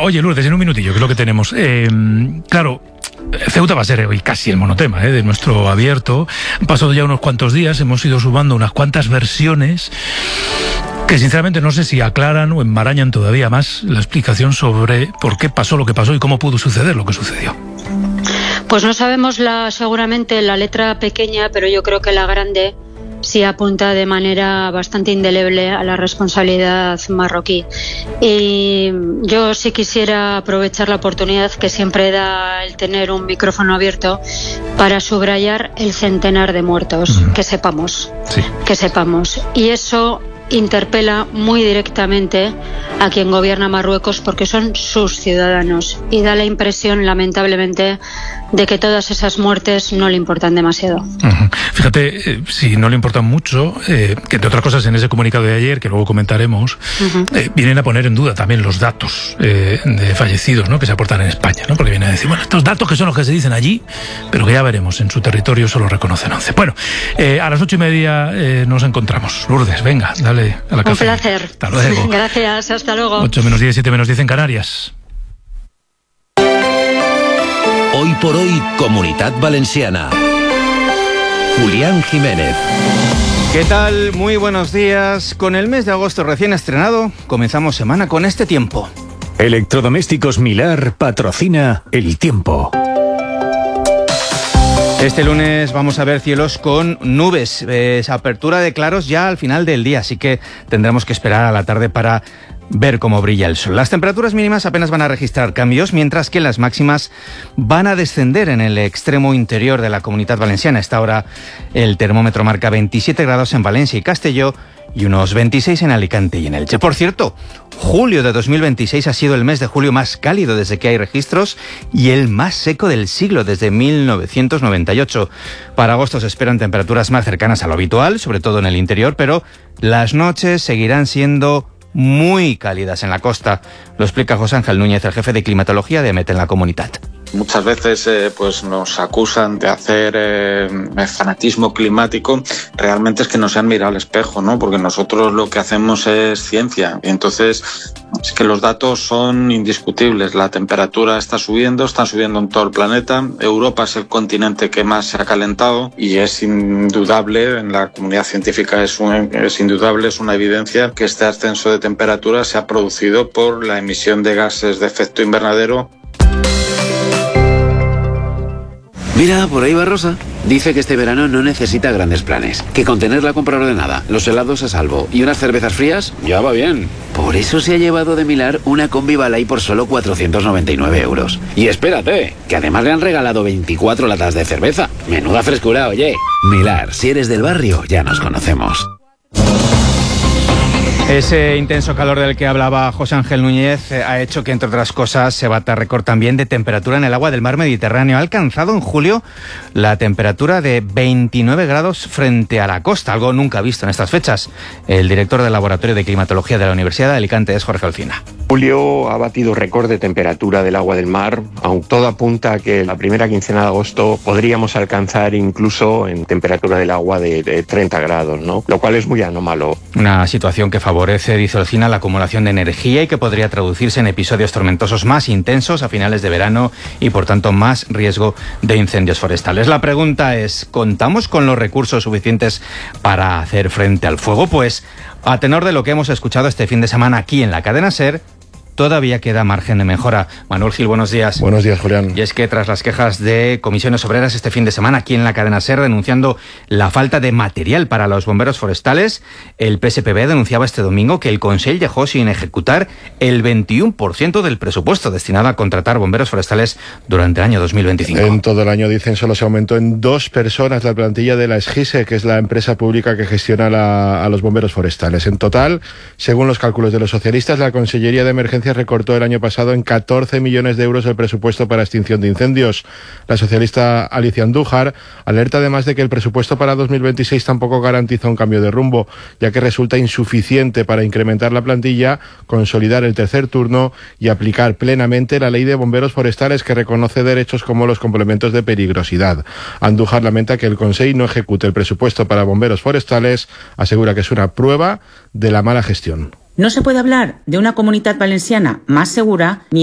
Oye, Lourdes, en un minutillo, que es lo que tenemos. Claro, Ceuta va a ser hoy casi el monotema de nuestro abierto. Han pasado ya unos cuantos días, hemos ido sumando unas cuantas versiones que sinceramente no sé si aclaran o enmarañan todavía más la explicación sobre por qué pasó lo que pasó y cómo pudo suceder lo que sucedió. Pues no sabemos seguramente la letra pequeña, pero yo creo que la grande sí apunta de manera bastante indeleble a la responsabilidad marroquí. Y yo sí quisiera aprovechar la oportunidad que siempre da el tener un micrófono abierto para subrayar el centenar de muertos, que sepamos. Y eso interpela muy directamente a quien gobierna Marruecos, porque son sus ciudadanos, y da la impresión, lamentablemente, de que todas esas muertes no le importan demasiado. Fíjate, si no le importan mucho, que entre otras cosas en ese comunicado de ayer, que luego comentaremos, vienen a poner en duda también los datos de fallecidos, ¿no?, que se aportan en España, ¿no? Porque vienen a decir, bueno, estos datos que son los que se dicen allí, pero que ya veremos, en su territorio solo reconocen 11. Bueno, a las 8:30 nos encontramos. Lourdes, venga, dale a la café. Un placer. Hasta luego. Gracias, hasta luego. 8:10, 7:10 en Canarias. Hoy por hoy, Comunitat Valenciana. Julián Jiménez. ¿Qué tal? Muy buenos días. Con el mes de agosto recién estrenado, comenzamos semana con este tiempo. Electrodomésticos Milar patrocina el tiempo. Este lunes vamos a ver cielos con nubes, apertura de claros ya al final del día, así que tendremos que esperar a la tarde para ver cómo brilla el sol. Las temperaturas mínimas apenas van a registrar cambios, mientras que las máximas van a descender en el extremo interior de la Comunitat Valenciana. A esta hora el termómetro marca 27 grados en Valencia y Castelló y unos 26 en Alicante y en Elche. Por cierto, julio de 2026 ha sido el mes de julio más cálido desde que hay registros y el más seco del siglo desde 1998. Para agosto se esperan temperaturas más cercanas a lo habitual, sobre todo en el interior, pero las noches seguirán siendo muy cálidas en la costa. Lo explica José Ángel Núñez, el jefe de climatología de EMET en la Comunitat. Muchas veces pues nos acusan de hacer fanatismo climático. Realmente es que no se han mirado al espejo, ¿no? Porque nosotros lo que hacemos es ciencia. Y entonces es que los datos son indiscutibles. La temperatura está subiendo en todo el planeta. Europa es el continente que más se ha calentado y es indudable, en la comunidad científica es indudable, es una evidencia que este ascenso de temperatura se ha producido por la emisión de gases de efecto invernadero. Mira, por ahí va Rosa. Dice que este verano no necesita grandes planes, que con tener la compra ordenada, los helados a salvo y unas cervezas frías, ya va bien. Por eso se ha llevado de Milar una combi Balay por solo 499 euros. Y espérate, que además le han regalado 24 latas de cerveza. Menuda frescura, oye. Milar, si eres del barrio, ya nos conocemos. Ese intenso calor del que hablaba José Ángel Núñez ha hecho que, entre otras cosas, se bata récord también de temperatura en el agua del mar Mediterráneo. Ha alcanzado en julio la temperatura de 29 grados frente a la costa, algo nunca visto en estas fechas. El director del Laboratorio de Climatología de la Universidad de Alicante es Jorge Alcina. Julio ha batido récord de temperatura del agua del mar, aunque todo apunta a que la primera quincena de agosto podríamos alcanzar incluso en temperatura del agua de 30 grados, ¿no? Lo cual es muy anómalo. Una situación que favorece, dice Alcina, la acumulación de energía y que podría traducirse en episodios tormentosos más intensos a finales de verano y, por tanto, más riesgo de incendios forestales. La pregunta es, ¿contamos con los recursos suficientes para hacer frente al fuego? Pues, a tenor de lo que hemos escuchado este fin de semana aquí en la cadena SER, todavía queda margen de mejora. Manuel Gil, buenos días. Buenos días, Julián. Y es que tras las quejas de comisiones obreras este fin de semana aquí en la cadena SER denunciando la falta de material para los bomberos forestales, el PSPB denunciaba este domingo que el Consell dejó sin ejecutar el 21% del presupuesto destinado a contratar bomberos forestales durante el año 2025. En todo el año, dicen, solo se aumentó en 2 personas la plantilla de la SGISE, que es la empresa pública que gestiona a los bomberos forestales. En total, según los cálculos de los socialistas, la Consellería de Emergencia recortó el año pasado en 14 millones de euros el presupuesto para extinción de incendios. La socialista Alicia Andújar alerta además de que el presupuesto para 2026 tampoco garantiza un cambio de rumbo, ya que resulta insuficiente para incrementar la plantilla, consolidar el tercer turno y aplicar plenamente la ley de bomberos forestales, que reconoce derechos como los complementos de peligrosidad. Andújar lamenta que el Consell no ejecute el presupuesto para bomberos forestales, asegura que es una prueba de la mala gestión. No se puede hablar de una Comunitat Valenciana más segura